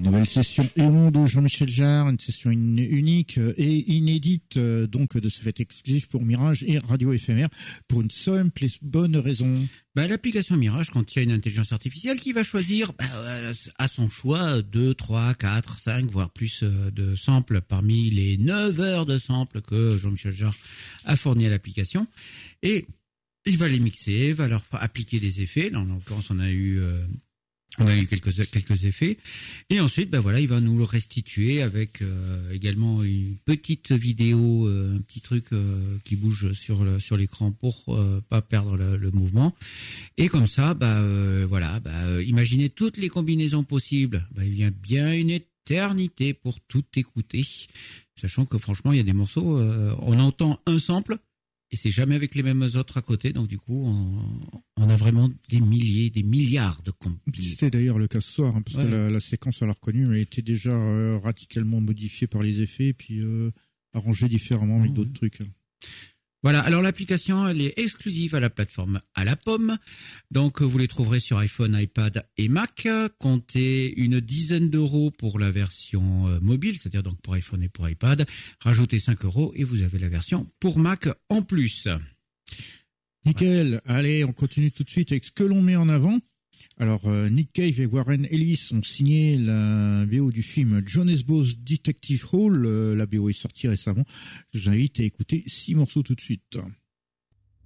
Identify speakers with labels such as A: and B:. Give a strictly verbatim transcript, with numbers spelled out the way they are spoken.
A: nouvelle session Éon de Jean-Michel Jarre, une session in- unique et inédite, euh, donc de ce fait exclusif pour Mirage et Radio Éphémère, pour une simple et bonne raison.
B: Bah, l'application Mirage contient une intelligence artificielle qui va choisir bah, euh, à son choix deux, trois, quatre, cinq, voire plus euh, de samples parmi les neuf heures de samples que Jean-Michel Jarre a fourni à l'application. Et il va les mixer, va leur appliquer des effets. Là, en l'occurrence, on a eu... Euh, On a eu quelques quelques effets et ensuite ben voilà il va nous le restituer avec euh, également une petite vidéo, euh, un petit truc euh, qui bouge sur le, sur l'écran pour euh, pas perdre le, le mouvement et comme ça bah euh, voilà bah euh, imaginez toutes les combinaisons possibles, bah il y a bien une éternité pour tout écouter, sachant que franchement il y a des morceaux euh, on entend un sample et c'est jamais avec les mêmes autres à côté, donc du coup, on, on a vraiment des milliers, des milliards de combinaisons.
A: C'était d'ailleurs le cas ce soir, hein, parce
B: ouais.
A: que la, la séquence à la reconnue elle était déjà euh, radicalement modifiée par les effets, et puis euh, arrangée différemment avec mmh. d'autres trucs.
B: Voilà, alors l'application, elle est exclusive à la plateforme à la pomme. Donc, vous les trouverez sur iPhone, iPad et Mac. Comptez une dizaine d'euros pour la version euh, mobile, c'est-à-dire donc pour iPhone et pour iPad. Rajoutez cinq euros et vous avez la version pour Mac en plus.
A: Nickel. Ouais. Allez, on continue tout de suite avec ce que l'on met en avant. Alors, euh, Nick Cave et Warren Ellis ont signé la B O du film John Esbo's Detective Hall. Euh, la B O est sortie récemment. Je vous invite à écouter six morceaux tout de suite.